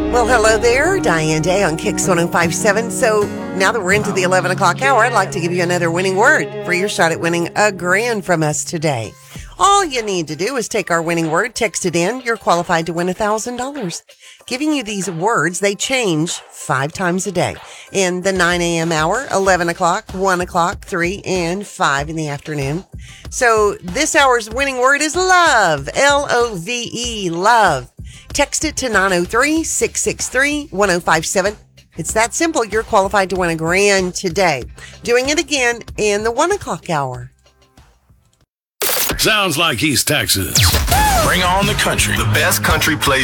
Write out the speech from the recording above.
Well, hello there. Diane Day on Kicks 105.7. So now that we're into the 11 o'clock hour, I'd like to give you another winning word for your shot at winning $1,000 from us today. All you need to do is take our winning word, text it in. You're qualified to win $1,000. Giving you these words, they change 5 times a day. In the 9 a.m. hour, 11 o'clock, 1 o'clock, 3, and 5 in the afternoon. So this hour's winning word is love. L-O-V-E, love. Text it to 903-663-1057. It's that simple. You're qualified to win $1,000 today. Doing it again in the 1 o'clock hour. Sounds like East Texas. Bring on the country. The best country play